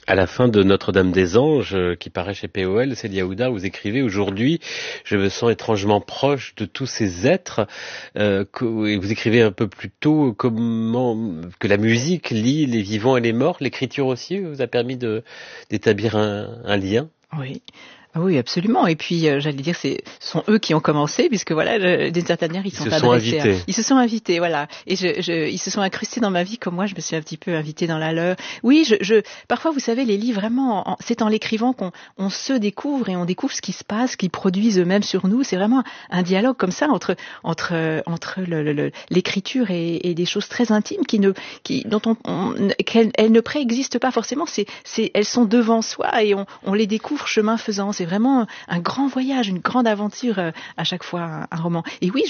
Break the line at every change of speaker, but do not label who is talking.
À la fin de Notre-Dame des Anges, qui paraît chez POL, Célia Ouda, vous écrivez: aujourd'hui, je me sens étrangement proche de tous ces êtres. Et vous écrivez un peu plus tôt comment que la musique lie les vivants et les morts. L'écriture aussi vous a permis d'établir un lien.
Oui. Ah oui, absolument. Et puis, j'allais dire, ce sont eux qui ont commencé, puisque voilà, d'une certaine manière, ils se sont invités, voilà. Et ils se sont incrustés dans ma vie comme moi, je me suis un petit peu invitée dans la leur. Oui, parfois, vous savez, les livres, vraiment, c'est en l'écrivant qu'on se découvre et on découvre ce qui se passe, qu'ils produisent eux-mêmes sur nous. C'est vraiment un dialogue comme ça entre l'écriture et des choses très intimes dont qu'elles ne préexistent pas forcément. Elles sont devant soi et on les découvre chemin faisant. C'est vraiment un grand voyage, une grande aventure à chaque fois, un roman. Et oui,